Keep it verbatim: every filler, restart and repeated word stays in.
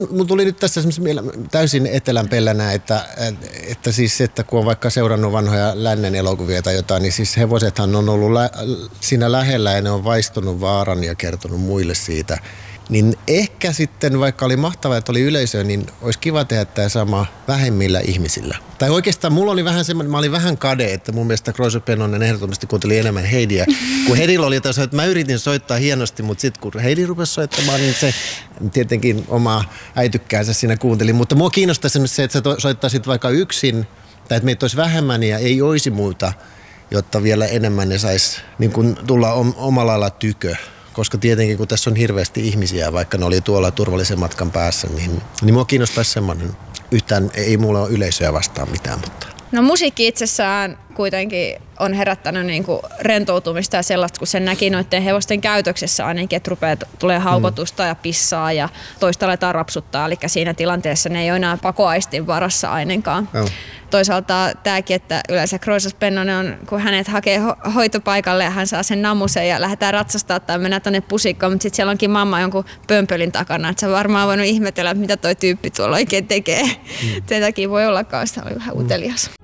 Mulla tuli nyt tässä täysin etelän pellänä, että, että, siis, että kun on vaikka seurannut vanhoja lännen elokuvia tai jotain, niin siis hevosethan on ollut lä- siinä lähellä ja ne on vaistunut vaaran ja kertonut muille siitä. Niin ehkä sitten, vaikka oli mahtavaa, että oli yleisöä, niin olisi kiva tehdä tämä sama vähemmillä ihmisillä. Tai oikeastaan mulla oli vähän semmoinen, mä olin vähän kade, että mun mielestä Kroiso Pennonen ehdottomasti kuunteli enemmän Heidiä. Kun Heidillä oli jotain, että mä yritin soittaa hienosti, mutta sitten kun Heidi rupesi soittamaan, niin se tietenkin omaa äitykkäänsä siinä kuunteli. Mutta mua kiinnostaisi se, että sä soittaisit vaikka yksin, tai että meitä olisi vähemmän ja ei olisi muuta, jotta vielä enemmän ne saisi niin kuin tulla omalla lailla tykö. Koska tietenkin, kun tässä on hirveästi ihmisiä, vaikka ne oli tuolla turvallisen matkan päässä, niin, niin mua kiinnostaisi semmoinen. Yhtään ei mulla ole yleisöä vastaan mitään, mutta... No musiikki itsessään kuitenkin on herättänyt niinku rentoutumista ja sellaista, kun sen näki noiden hevosten käytöksessä ainakin, että rupeaa tulee haukotusta ja pissaa ja toista aletaan rapsuttaa. Eli siinä tilanteessa ne ei ole enää pakoaistin varassa ainakaan. Oh. Toisaalta tämäkin, että yleensä Kroiso Pennonen on, kun hänet hakee ho- hoitopaikalle ja hän saa sen namusen ja lähdetään ratsastaa tai mennään tuonne pusikkoon, mutta sitten siellä onkin mamma jonkun pömpölin takana, että sä varmaan voinut ihmetellä, mitä toi tyyppi tuolla oikein tekee. Mm. Sen takia voi ollakaan, että oli vähän utelias.